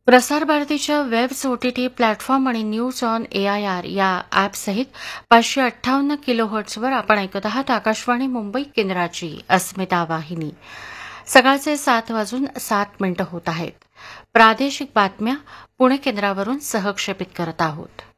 प्रसार भारतीच्या webs OTT platform आणि न्यूज ऑन AIR या ॲपसहित 558 किलोहर्ट्झवर आपण ऐकत आहात आकाशवाणी मुंबई केंद्राची अस्मिता वाहिनी. सकाळचे 7:07 होत आहेत. प्रादेशिक बातम्या पुणे केंद्रावरून सहक्षेपित करत आहोत.